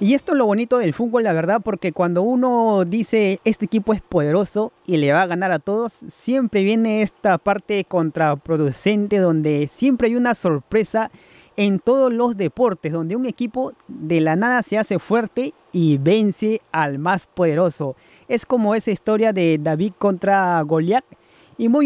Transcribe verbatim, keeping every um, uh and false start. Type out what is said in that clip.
Y esto es lo bonito del fútbol, la verdad, porque cuando uno dice este equipo es poderoso y le va a ganar a todos, siempre viene esta parte contraproducente donde siempre hay una sorpresa en todos los deportes, donde un equipo de la nada se hace fuerte y vence al más poderoso. Es como esa historia de David contra Goliat y muy